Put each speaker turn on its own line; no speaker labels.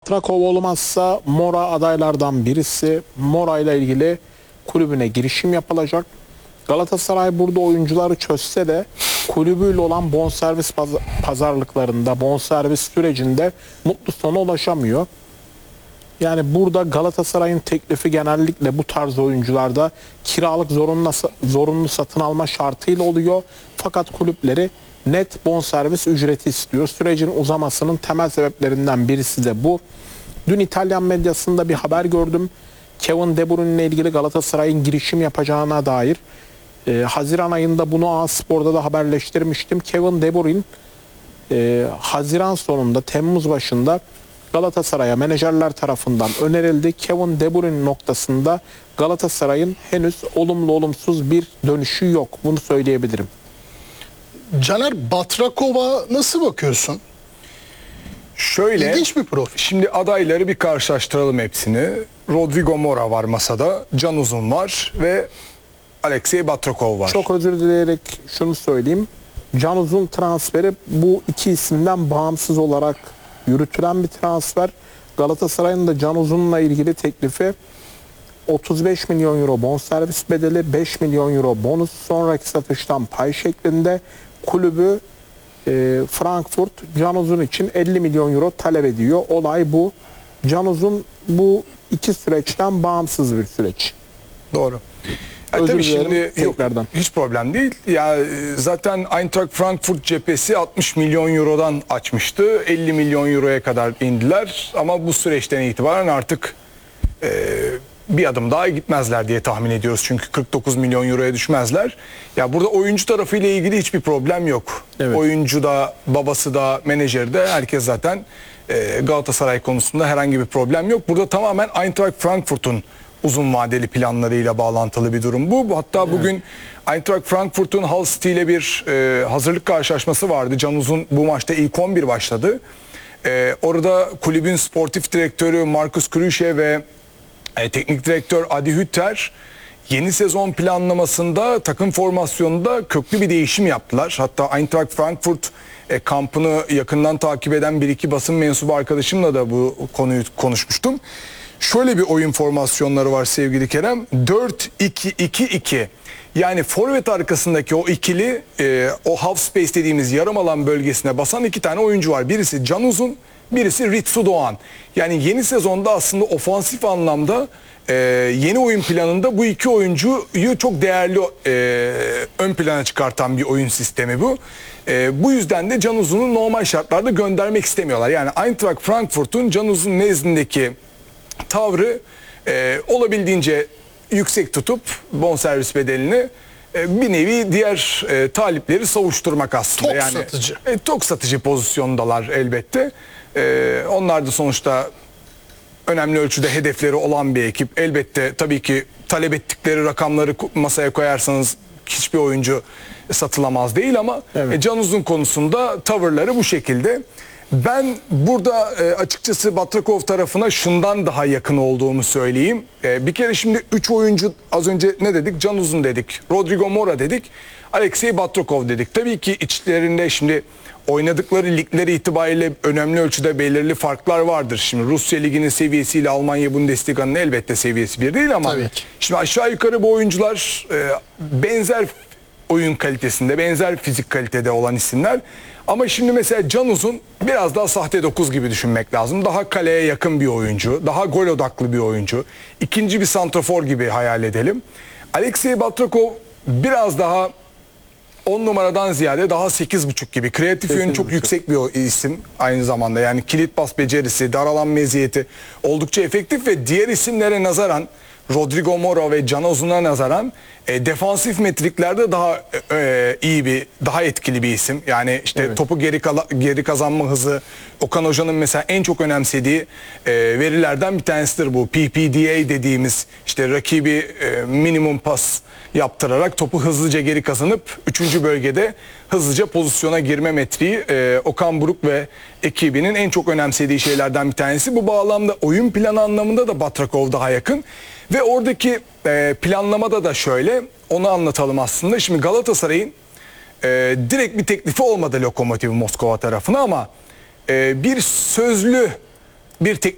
Batrakov olmazsa Mora adaylardan birisi. Mora ile ilgili kulübüne girişim yapılacak. Galatasaray burada oyuncuları çözse de kulübüyle olan bonservis pazarlıklarında, bonservis sürecinde mutlu sona ulaşamıyor. Yani burada Galatasaray'ın teklifi genellikle bu tarz oyuncularda kiralık zorunlu satın alma şartıyla oluyor. Fakat kulüpleri net bonservis ücreti istiyor. Sürecin uzamasının temel sebeplerinden birisi de bu. Dün İtalyan medyasında bir haber gördüm. Kevin De Bruyne ile ilgili Galatasaray'ın girişim yapacağına dair. Haziran ayında bunu A-Spor'da da haberleştirmiştim. Kevin De Bruyne Haziran sonunda, Temmuz başında Galatasaray'a menajerler tarafından önerildi. Kevin De Bruyne noktasında Galatasaray'ın henüz olumlu olumsuz bir dönüşü yok. Bunu söyleyebilirim.
Caner, Batrakov'a nasıl bakıyorsun?
Şöyle,
İlginç bir profil.
şimdi adayları bir karşılaştıralım hepsini. Rodrigo Mora var masada, Can Uzun var ve Alexey Batrakov var.
Çok özür dileyerek şunu söyleyeyim. Can Uzun transferi bu iki isimden bağımsız olarak yürütülen bir transfer. Galatasaray'ın da Can Uzun'la ilgili teklifi 35 milyon euro bonservis bedeli, 5 milyon euro bonus, sonraki satıştan pay şeklinde. Kulübü Frankfurt Can Uzun için 50 milyon euro talep ediyor. Olay bu. Can Uzun bu iki süreçten bağımsız bir süreç.
Doğru.
Özür
Tabii
dilerim,
şimdi
tekrardan.
yok, hiç problem değil. Ya zaten Eintracht Frankfurt cephesi 60 milyon eurodan açmıştı. 50 milyon euroya kadar indiler ama bu süreçten itibaren artık bir adım daha gitmezler diye tahmin ediyoruz. Çünkü 49 milyon euroya düşmezler. Ya burada oyuncu tarafıyla ilgili hiçbir problem yok.
Evet.
Oyuncu da, babası da, menajeri de, herkes zaten Galatasaray konusunda herhangi bir problem yok. Burada tamamen Eintracht Frankfurt'un uzun vadeli planlarıyla bağlantılı bir durum bu. Hatta bugün Eintracht Frankfurt'un Hull City ile bir hazırlık karşılaşması vardı. Can Uzun bu maçta ilk 11 başladı. Orada kulübün sportif direktörü Markus Kruse ve teknik direktör Adi Hütter yeni sezon planlamasında, takım formasyonunda köklü bir değişim yaptılar. Hatta Eintracht Frankfurt kampını yakından takip eden bir iki basın mensubu arkadaşımla da bu konuyu konuşmuştum. Şöyle bir oyun formasyonları var sevgili Kerem. 4-2-2-2. Yani forvet arkasındaki o ikili, o half space dediğimiz yarım alan bölgesine basan iki tane oyuncu var. Birisi Can Uzun, birisi Ritsu Doğan. Yani yeni sezonda aslında ofansif anlamda yeni oyun planında bu iki oyuncuyu çok değerli ön plana çıkartan bir oyun sistemi bu. Bu yüzden de Can Uzun'u normal şartlarda göndermek istemiyorlar. Yani Eintracht Frankfurt'un Can Uzun nezdindeki tavrı olabildiğince yüksek tutup bonservis bedelini bir nevi diğer talipleri savuşturmak aslında.
Tok satıcı.
Tok satıcı pozisyondalar elbette. Onlar da sonuçta önemli ölçüde hedefleri olan bir ekip. Elbette tabii ki talep ettikleri rakamları masaya koyarsanız hiçbir oyuncu satılamaz değil ama
evet.
Can Uzun konusunda tavırları bu şekilde. Ben burada açıkçası Batrakov tarafına şundan daha yakın olduğumu söyleyeyim. Bir kere şimdi 3 oyuncu, az önce ne dedik? Can Uzun dedik, Rodrigo Mora dedik, Alexey Batrakov dedik. Tabii ki içlerinde şimdi oynadıkları ligleri itibariyle önemli ölçüde belirli farklar vardır. Şimdi Rusya Ligi'nin seviyesiyle Almanya Bundesliga'nın elbette seviyesi bir değil ama şimdi aşağı yukarı bu oyuncular benzer oyun kalitesinde, benzer fizik kalitede olan isimler. Ama şimdi mesela Can Uzun biraz daha sahte 9 gibi düşünmek lazım. Daha kaleye yakın bir oyuncu, daha gol odaklı bir oyuncu. İkinci bir santrafor gibi hayal edelim. Alexey Batrakov biraz daha 10 numaradan ziyade daha 8,5 gibi. Kreatif yönü çok yüksek bir isim aynı zamanda. Yani kilit pas becerisi, dar alan meziyeti oldukça efektif ve diğer isimlere nazaran, Rodrigo Mora ve Can Uzun'a nazaran defansif metriklerde daha iyi daha etkili bir isim. Yani işte topu geri kazanma hızı, Okan Hoca'nın mesela en çok önemsediği verilerden bir tanesidir bu. PPDA dediğimiz, işte rakibi minimum pas yaptırarak topu hızlıca geri kazanıp 3. bölgede hızlıca pozisyona girme metriği Okan Buruk ve ekibinin en çok önemsediği şeylerden bir tanesi. Bu bağlamda oyun planı anlamında da Batrakov daha yakın. Ve oradaki planlamada da şöyle, onu anlatalım aslında. Şimdi Galatasaray'ın direkt bir teklifi olmadı Lokomotiv Moskova tarafına ama bir sözlü bir teklif